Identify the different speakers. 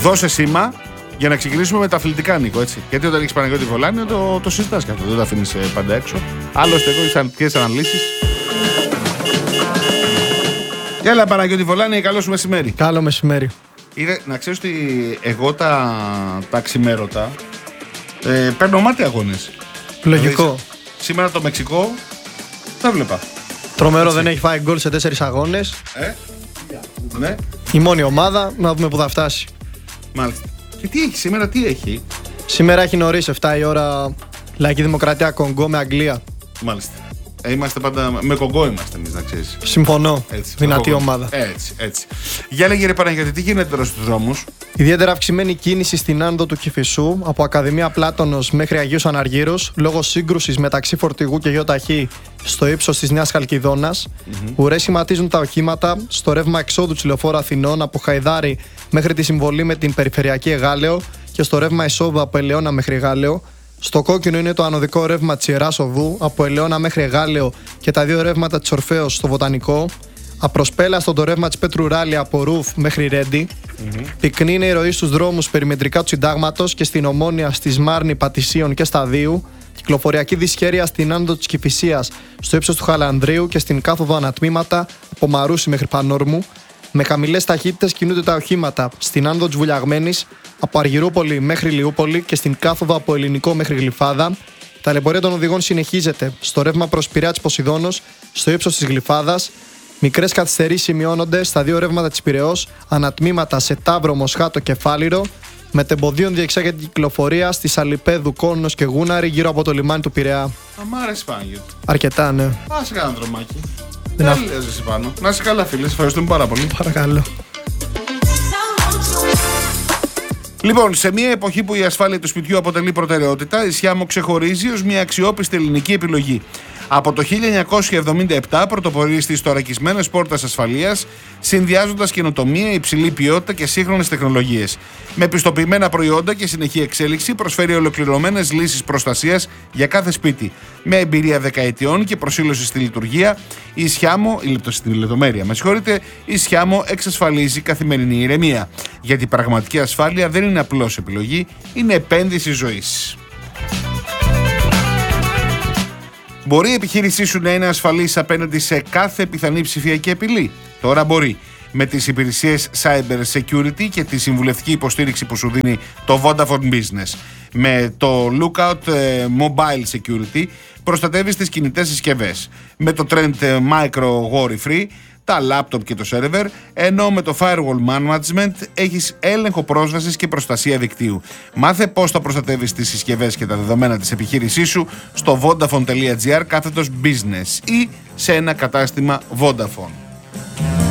Speaker 1: Δώσε σήμα για να ξεκινήσουμε με τα αθλητικά, Νίκο. Έτσι. Γιατί όταν έχεις Παναγιώτη Βολάνη το συζητάς και αυτό. Δεν το αφήνεις πάντα έξω. Άλλωστε, εγώ είχα αρκετές αναλύσεις. Έλα, Παναγιώτη Βολάνη, καλό σου μεσημέρι.
Speaker 2: Καλό μεσημέρι.
Speaker 1: Να ξέρεις ότι εγώ τα ξημέρωτα παίρνω μάτι αγώνες.
Speaker 2: Λογικό.
Speaker 1: Δηλαδή, σήμερα το Μεξικό τα βλέπα.
Speaker 2: Τρομερό,
Speaker 1: έτσι.
Speaker 2: Δεν έχει φάει γκολ σε 4 αγώνες.
Speaker 1: Ναι.
Speaker 2: Η μόνη ομάδα, να δούμε που θα φτάσει.
Speaker 1: Μάλιστα. Και τι έχει σήμερα, τι έχει?
Speaker 2: Σήμερα έχει νωρίς, 7 η ώρα, Λαϊκή Δημοκρατία Κονγκό με Αγγλία.
Speaker 1: Μάλιστα. Είμαστε πάντα με Κονγκό, είμαστε εμείς, να ξέρεις.
Speaker 2: Συμφωνώ.
Speaker 1: Έτσι,
Speaker 2: δυνατή ομάδα.
Speaker 1: Έτσι. Για λέγε, ρε Παναγιώτη, τι γίνεται τώρα στους δρόμους?
Speaker 2: Ιδιαίτερα αυξημένη κίνηση στην άνοδο του Κηφισού από Ακαδημία Πλάτωνος μέχρι Αγίους Αναργύρους λόγω σύγκρουσης μεταξύ φορτηγού και γεωταχή στο ύψος της Νέας Χαλκιδόνας. Ουρές σχηματίζουν τα οχήματα στο ρεύμα εξόδου της Λεωφόρου Αθηνών από Χαϊδάρη μέχρι τη συμβολή με την περιφερειακή Εγάλεο και στο ρεύμα εισόδου από Ελαιώνα μέχρι Εγάλεο. Στο κόκκινο είναι το ανωδικό ρεύμα της Ιεράς Οδού από Ελαιώνα μέχρι Εγάλεο και τα δύο ρεύματα της Ορφέως στο Βοτανικό. Απροσπέλαστο το ρεύμα της Πέτρου Ράλη από Ρουφ μέχρι Ρέντι. Πυκνή είναι η ροή στους δρόμους περιμετρικά του Συντάγματος και στην Ομόνια, στη Σμάρνη, Πατησίων και Σταδίου. Κυκλοφοριακή δυσχέρεια στην άνοδο της Κηφισίας στο ύψος του Χαλανδρίου και στην κάθοδο ανατμήματα από Μαρούσι μέχρι Πανόρμου. Με χαμηλές ταχύτητες κινούνται τα οχήματα στην άνοδο της Βουλιαγμένης από Αργυρούπολη μέχρι Λιούπολη και στην κάθοδο από Ελληνικό μέχρι Γλυφάδα. Η ταλαιπωρία των οδηγών συνεχίζεται στο ρεύμα προς Πειραιά της Ποσειδώνος στο ύψος της Γλυφάδας. Μικρές καθυστερήσεις σημειώνονται στα δύο ρεύματα της Πειραιώς, ανατμήματα σε Ταύρο, Μοσχάτο και Φάληρο. Μετεμποδίων διεξάγεται η κυκλοφορία στη Σαλιπέδου, Κόλνος και Γούναρη γύρω από το λιμάνι του Πειραιά.
Speaker 1: Μ' άρεσε, Παναγιώτη.
Speaker 2: Αρκετά, ναι.
Speaker 1: Άσε κανένα δρομάκι. Δεν λες εσύ πάνω. Να είσαι καλά, φίλε. Ευχαριστούμε πάρα πολύ.
Speaker 2: Παρακαλώ.
Speaker 1: Λοιπόν, σε μια εποχή που η ασφάλεια του σπιτιού αποτελεί προτεραιότητα, η Σιάμο ξεχωρίζει ως μια αξιόπιστη ελληνική επιλογή. Από το 1977 πρωτοπορεί στις θωρακισμένες πόρτες ασφαλείας, συνδυάζοντας καινοτομία, υψηλή ποιότητα και σύγχρονες τεχνολογίες. Με πιστοποιημένα προϊόντα και συνεχή εξέλιξη, προσφέρει ολοκληρωμένες λύσεις προστασίας για κάθε σπίτι. Με εμπειρία δεκαετιών και προσήλωση στη λειτουργία, η Σιάμο, στην λεπτομέρεια, η Σιάμο εξασφαλίζει καθημερινή ηρεμία. Γιατί η πραγματική ασφάλεια δεν είναι απλώς επιλογή, είναι επένδυση ζωής. Μπορεί η επιχείρησή σου να είναι ασφαλής απέναντι σε κάθε πιθανή ψηφιακή απειλή? Τώρα μπορεί. Με τις υπηρεσίες Cyber Security και τη συμβουλευτική υποστήριξη που σου δίνει το Vodafone Business. Με το Lookout Mobile Security προστατεύεις τις κινητές συσκευές. Με το Trend Micro Worry Free τα laptop και το server, ενώ με το Firewall Management έχεις έλεγχο πρόσβασης και προστασία δικτύου. Μάθε πώς θα προστατεύεις τις συσκευές και τα δεδομένα της επιχείρησής σου στο vodafone.gr/business ή σε ένα κατάστημα Vodafone.